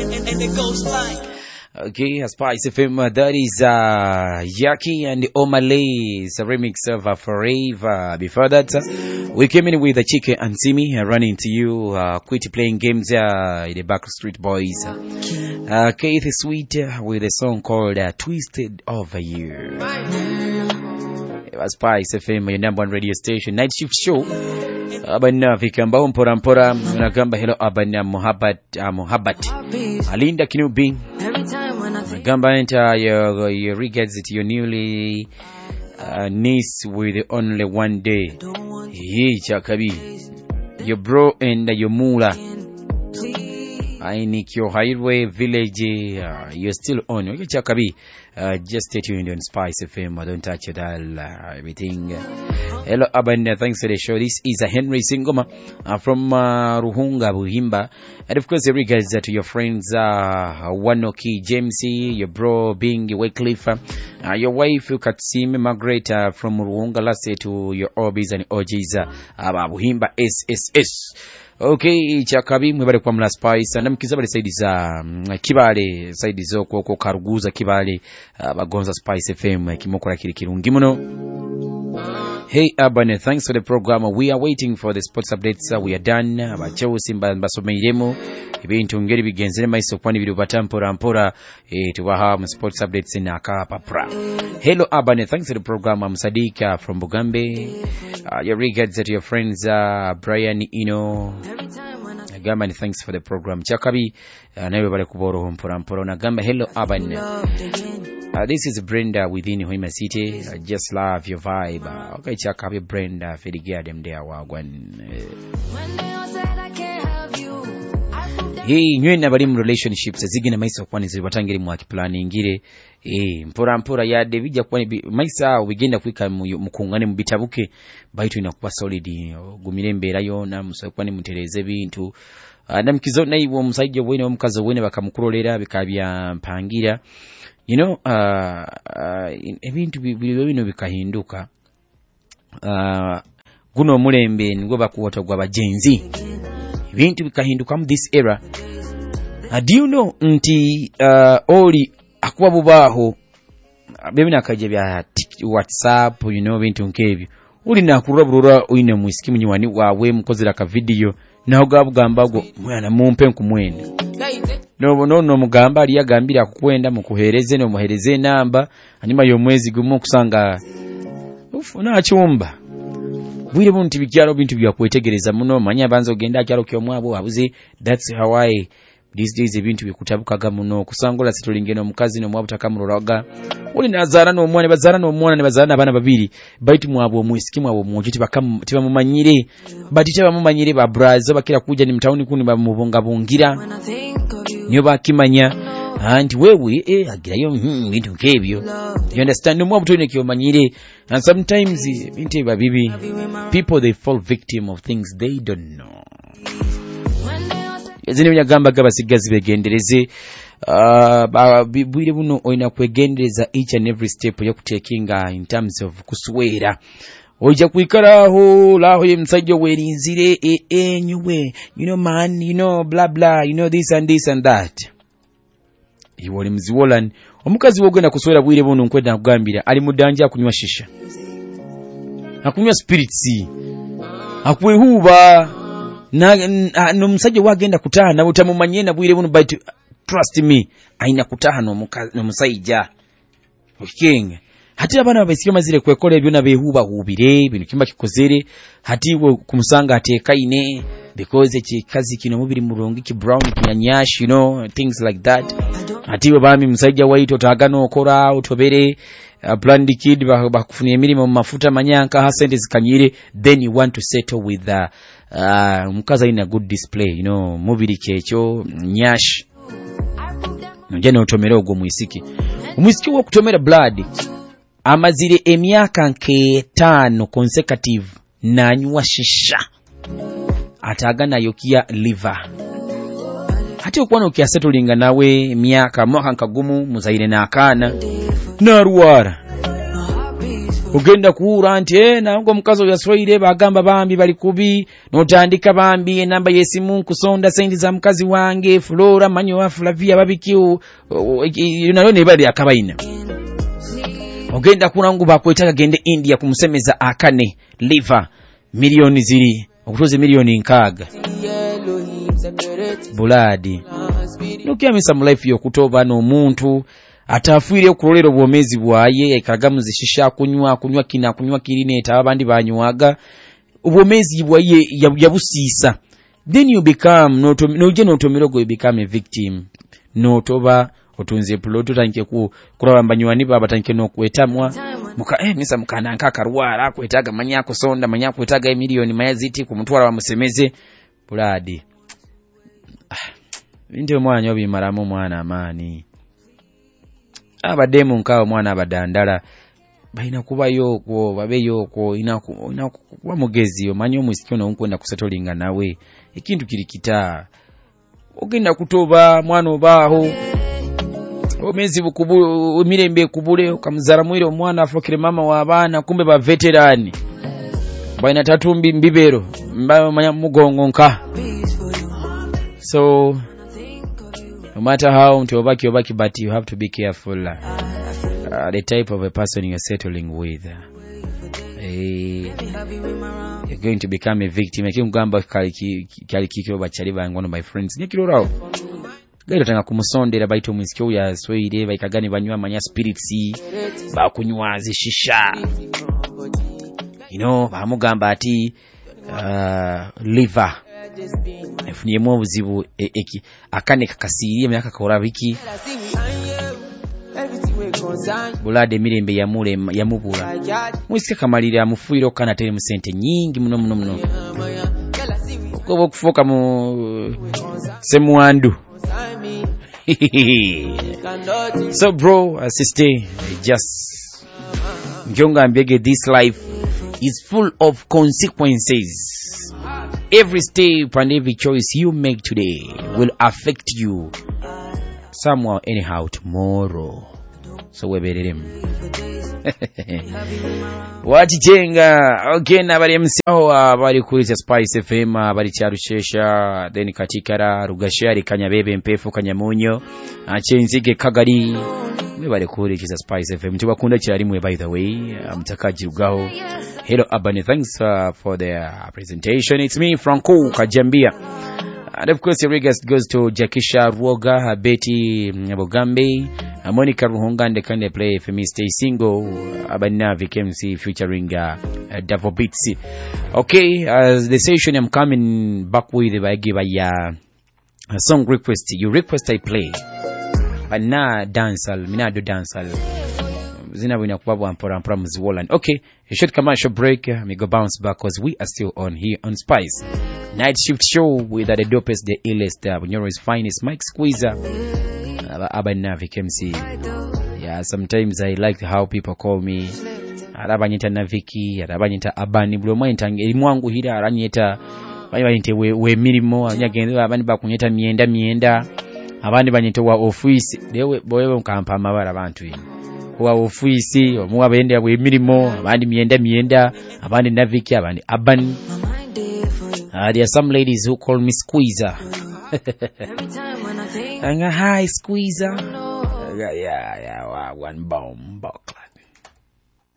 and it goes like. Okay, Spice FM, that is Yaki and Omalay's remix of Forever. Before that, we came in with Chike and Simi running to you, quit playing games in the Backstreet Boys. Keith Sweet with a song called Twisted Over You. It was Spice FM, your number one radio station, night shift show. Abana vikamba mpora unagamba hello abana muhabbat Alinda Kinubi gamba enter your regards it your newly niece with only one day ye chakabi your bro and your mula I need your highway village you're still on okay chakabi just stay tuned on Spice FM don't touch it all everything. Hello Abanda, thanks for the show. This is a Henry Singoma from Ruhunga Buhimba, and of course regards to your friends Wanoki Jamesy, your bro Bing Wycliffe, your wife Katsime Margaret from Ruhunga last to your Obis and OGs Buhimba SSS. Okay, chakabi mwebale kwa mla Spice na mkizabale saidi za kibale saidi zo kwa karuguza kibale bagonza Spice FM kimokora kiri kirungi muno. Hey Abane, thanks for the program. We are waiting for the sports updates. We are done. Abacho simba basomeiremo ibintu ngeri bigenzere maiso kwani biri batampora mpora tubaha sports updates na kapapra. Hello Abane, thanks for the program. I'm Sadika from Bugambe. Your regards to your friends Brian Ino. Gamba ni thanks for the program. Chakabi nawe bale kuboro mpora mpora na gamba hello Abane. This is Brenda within Hoima City. I just love your vibe. Okay, chakabi Brenda fedigia dem there wagwan. Hey, nywe bali mu relationships zigina maisa kwani zibatangiri mu akiplan ingire mpora mpora ya David kwani maisa ubigenda kwika mukungane mu bitabuke baitu inakuwa solid gumire mbera yo na musakwane mutereze bintu namkizo naibo musajje wene omukazo wene bakamukurolera bikabya mpangira. You know, ebintu bino bikahinduka guno mulembe ngo bakuwota gwa bajenzi ebintu bikahinduka mu this era. Do you know nti oli akuba bubaho bebina kaje bya WhatsApp, you know, bintu nkebyo uli nakurabura uine muisiki munyiwani wawe mukozera ka video naho gabugamba go mwana mumpe nkumwenda no mugamba ali yagambira kukwenda mukuhereze no muhereze namba anyuma yo mwezi gumu kusanga ufuna chumba bwire bunti bikyalo bintu bya kwetegereza muno manya banzo ogenda kyalo kyo mwabo abuze. That's how I these days ebintu bikutabukaga muno kusangola situlinge no mukazi no mwabo takamurolaga uli nazara no mwana bazara no mwana ne bazara abana babiri baitu mwabo muisiki mwabo mujiti bakatiba mumanyire batite bamumanyire ba brazo bakira kuja ni mtauni kuni bamubonga bungira niyo bakimanya anti wewe agirayo bintu nkebyo. You understand no mwabo tone kiyomanyire and sometimes bintu babibi people they fall victim of things they don't know. Yazine byagamba gabasigazi begendereze bwire buno oina kwegendereza each and every step yo kutekinga in terms of kuswera oja kuikaraho laho ye msajjo werinzire nyuwe you know man you know blah blah you know this and that iwole mziwolan omukazi wogenda kuswera bwire buno nkwenda kugambira ali mudanja kunywa shisha akunywa spirits akwehuba no musajja wagenda kutaha na utamumanye na bwire buno but trust me aina kutaha no musajja king hati abana babisikia mazire kwekole byona behuba hubire bintu kimba kikozere hati we kumusanga atekaine because kazi kino mubiri murongo ki brown kinyanyash you know things like that hati we bami musajja waito tagano okora utobere blend kid bakufunia milimo mafuta manyanka hasende zikanyire then you want to settle with mukaza in a good display you know mubiri kecho nyash njene utomera ogwo muisiki umwisiki wo kutomera blood amazire emyaka nke 5 consecutive nanywa shisha atagana yokia liver hati okwana okiasetulinga nawe myaka mwaka nkagumu muzaire na akana na ruwara ogenda kuwura nti nango mukazi yaswayire bagamba bambi bali kubi notandika bambi enamba yesimu nkusonda sendi za mukazi wange Flora manyo wa Flavia babikiu nalo ne bali akabaina ogenda kunangu bakwetaga gende India kumusemeza akane liver milioni ziri okutoze milioni nkaga buladi nukyamisa mu life yokutoba n'omuntu atafuire okulolero bwomezi bwaye ekagamuzi kunywa kirineta abandi banywaga obwomezi bwaye yabusiisa. Then you become notomirogo you become a victim notoba otunze ploto tanke kulaba banywani baba tanke nokwetamwa misa mukana nkakarwara kwetaga manyako sonda manyako kwetaga milioni mayaziti kumutwala bamusemeze buladi ndio mwana obimaramu mwana amani abademu nkawo mwana abadandala baina kuba yoko babe yoko ina kuba mugezi omanyo musikyo nkwenda kusetolinga nawe ikintu kirikita ogenda kutoba mwana obaho omezi bukubu mirembe kubule okamuzara mwire omwana afokire mama wabana kumbe ba veterani baina tatumbi mbibero manya mugongo nka. So no matter how obaki but you have to be careful the type of a person you're settling with. You're going to become a victim. Ekingamba kalikikyo bachali bangono my friends nikirorao gaito tanga kumusondera baito mwisikyo ya swede baikagani banywa manya spirits bakunywa zishisha bamugamba ati liver efuniemo obuzibu akane kakasiriye myaka kakora biki bulade mirembe yamubula mwisike kamalire amufuiro kana tere musente nyingi muno uko kufoka mu semwandu. So bro, sister, just Jonga Mbege, this life is full of consequences. Every step and every choice you make today will affect you somehow anyhow tomorrow. So we better him. Wachichenga okay na bali msao bali kuliza Spice FM bali charushesha then katikara rugashari kanyabebe mpefu kanyamunyo acenzige kagari bali kuliza Spice FM tubakunda cyari mwe by the way mtakaji ugaho. Hello Abani, thanks for the presentation. It's me Franco Kajambia. And of course, the request goes to Jakisha Ruoga, Betty Bogambe, Monica Ruhonga, and the kind of play for me Stay Single, Abana VKMC featuring Davo Beats. Okay, as the session I'm coming back with, if I give a song request, you request I play. But na dancehall, mina do dancehall. Zina wina kubabu ampora mziwolan. Okay, a short commercial break. Me go bounce back because we are still on here on Spice Night Shift Show with the dopest, the illest, Bunyoro's finest, Mike Squeezer, Abana VKMC. Yeah, sometimes I like how people call me Arabanyita Naviki, Arabanyita Abani, Blomanyita Mwangu Hida, Aranyeta, Bayanyite we mirimo, Nyagendo, Abani Bakunyeta Mienda, Abani Banyita wa office, they were Kampa Mavara Bantu. Wa ofisi omuwa bende abwe mirimo abandi mienda abandi naviki abandi abani. There are some ladies who call me Squeezer. Hi Squeezer. Yeah, one bomb buckler.